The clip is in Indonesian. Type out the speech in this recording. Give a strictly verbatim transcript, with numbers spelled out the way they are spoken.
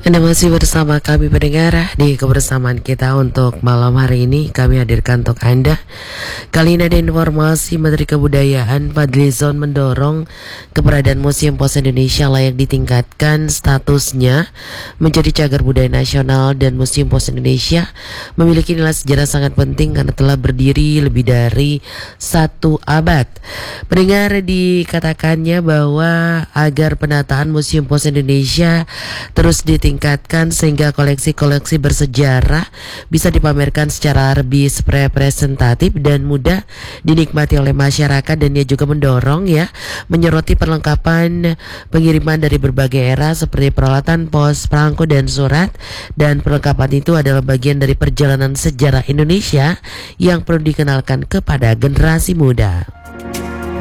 Anda masih bersama kami pendengar di kebersamaan kita untuk malam hari ini. Kami hadirkan untuk Anda. Kali ini ada informasi Menteri Kebudayaan Fadlizon mendorong keberadaan Museum Pos Indonesia layak ditingkatkan statusnya menjadi cagar budaya nasional, dan Museum Pos Indonesia memiliki nilai sejarah sangat penting karena telah berdiri lebih dari satu abad. Pendengar, dikatakannya bahwa agar penataan Museum Pos Indonesia terus ditingkatkan tingkatkan sehingga koleksi-koleksi bersejarah bisa dipamerkan secara lebih representatif dan mudah dinikmati oleh masyarakat. Dan ia juga mendorong ya menyoroti perlengkapan pengiriman dari berbagai era seperti peralatan pos, perangko dan surat, dan perlengkapan itu adalah bagian dari perjalanan sejarah Indonesia yang perlu dikenalkan kepada generasi muda.